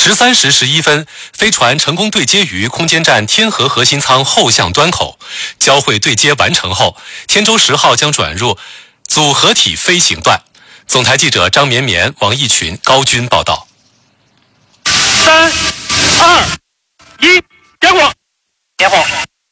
13时11分，飞船成功对接于空间站天河核心舱后向端口，交会对接完成后，天舟10号将转入组合体飞行段。总台记者张绵绵、王义群、高军报道。 3、2、1，点火！点火！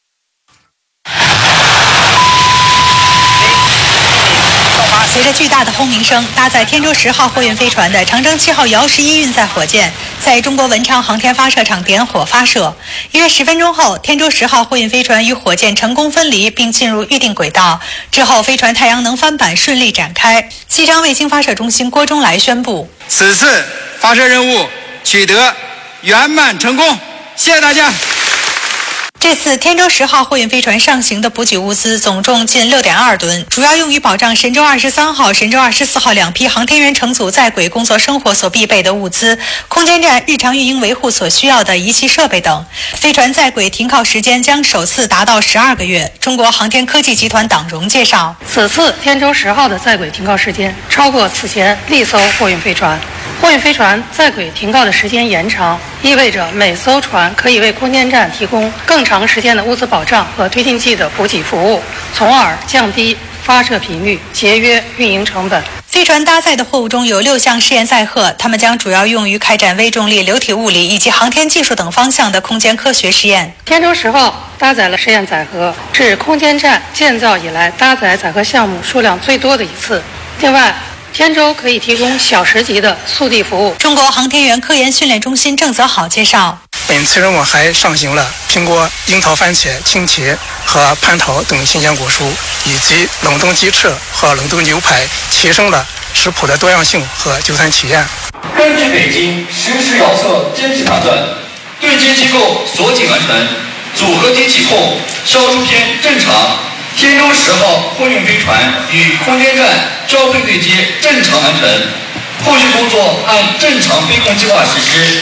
随着巨大的轰鸣声，搭载天舟10号货运飞船的长征7号遥11运载火箭在中国文昌航天发射场点火发射。约10分钟后，天舟10号货运飞船与火箭成功分离，并进入预定轨道。之后，飞船太阳能帆板顺利展开。西昌卫星发射中心郭忠来宣布： 此次发射任务取得圆满成功，谢谢大家。 这次天舟10号货运飞船上行的补给物资总重近6.2吨，主要用于保障神舟23号、神舟24号两批航天员乘组在轨工作生活所必备的物资，空间站日常运营维护所需要的仪器设备等。飞船在轨停靠时间将首次达到12个月。中国航天科技集团党荣介绍， 此次天舟10号的在轨停靠时间超过此前历艘货运飞船。货运飞船在轨停靠的时间延长，意味着每艘船可以为空间站提供更长时间的物资保障和推进剂的补给服务，从而降低发射频率，节约运营成本。 飞船搭载的货物中有6项试验载荷，它们将主要用于开展微重力、流体物理以及航天技术等方向的空间科学实验。 天舟10号搭载了试验载荷，是空间站建造以来搭载载荷项目数量最多的一次。另外，天舟可以提供小时级的速递服务。 中国航天员科研训练中心郑泽好介绍， 本次任务还上行了苹果、樱桃、番茄、青茄和蟠桃等新鲜果蔬，以及冷冻鸡翅和冷冻牛排，提升了食谱的多样性和就餐体验。 根据北京实时遥测监视判断，对接机构锁紧完成，组合体启动，消除篇正常。天舟10号货运飞船与空间站交会对接正常完成，后续工作按正常飞控计划实施。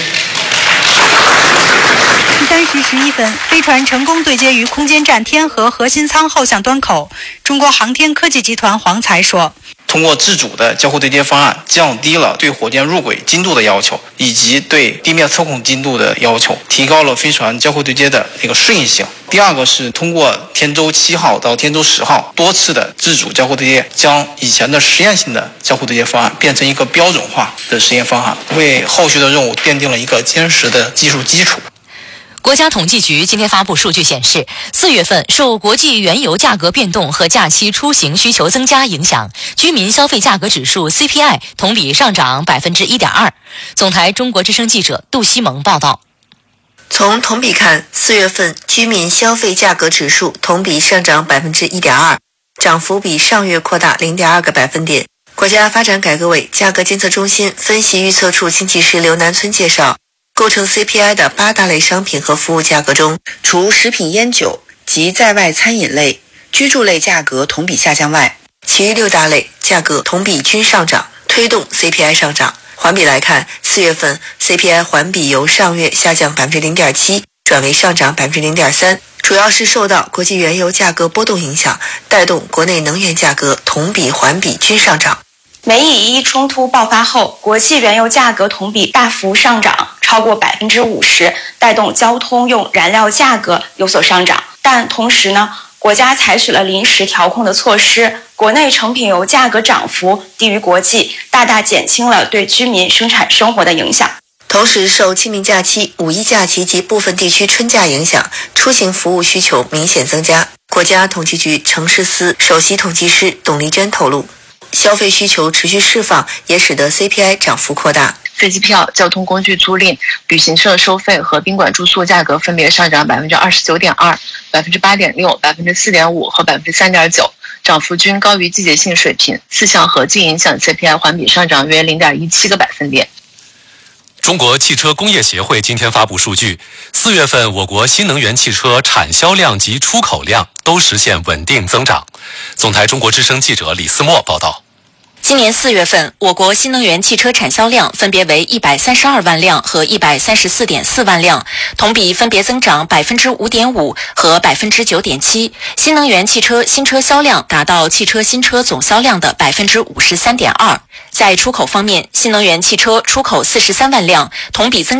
13时11分，飞船成功对接于空间站天河核心舱后向端口。中国航天科技集团黄才说， 通过自主的交互对接方案，降低了对火箭入轨精度的要求，以及对地面测控精度的要求，提高了飞船交互对接的适应性。第二个是通过天舟7号到天舟10号多次的自主交互对接，将以前的实验性的交互对接方案变成一个标准化的实验方案，为后续的任务奠定了一个坚实的技术基础。 国家统计局今天发布数据显示，4月份受国际原油价格变动和假期出行需求增加影响，居民消费价格指数 CPI 同比上涨 1.2%。总台中国之声记者杜西蒙报道。 从同比看，4月份居民消费价格指数同比上涨 1.2%， 涨幅比上月扩大 0.2个百分点。国家发展改革委价格监测中心分析预测处经济师刘南村介绍，构成 CPI 的8大类商品和服务价格中，除食品烟酒及在外餐饮类、居住类价格同比下降外，其余6大类价格同比均上涨，推动 CPI 上涨。环比来看，4月份 CPI 环比由上月下降 0.7%转为上涨 0.3%， 主要是受到国际原油价格波动影响，带动国内能源价格同比环比均上涨。 美以伊冲突爆发后，国际原油价格同比大幅上涨，超过 50%， 带动交通用燃料价格有所上涨。但同时呢，国家采取了临时调控的措施，国内成品油价格涨幅低于国际，大大减轻了对居民生产生活的影响。 同时，受清明假期、五一假期及部分地区春假影响，出行服务需求明显增加。国家统计局城市司首席统计师董丽娟透露，消费需求持续释放，也使得 CPI 涨幅扩大。 飞机票、交通工具租赁、旅行社收费和宾馆住宿价格分别上涨 29.2%、8.6%、4.5% 和3.9%，涨幅均高于季节性水平。4项合计影响 CPI 环比上涨约 0.17个百分点。 中国汽车工业协会今天发布数据，4月份我国新能源汽车产销量及出口量都实现稳定增长。总台中国之声记者李思墨报道。 今年4月份，我国新能源汽车产销量分别为132万辆和134.4万辆，同比分别增长 5.5% 和 9.7%。新能源汽车新车销量达到汽车新车总销量的 53.2%。在出口方面，新能源汽车出口43万辆，同比增